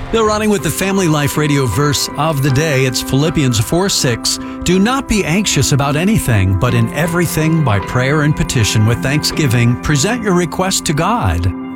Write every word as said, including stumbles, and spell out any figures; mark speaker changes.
Speaker 1: Bill Running with the Family Life Radio verse of the day. It's Philippians four six. Do not be anxious about anything, but in everything by prayer and petition with thanksgiving, present your request to God.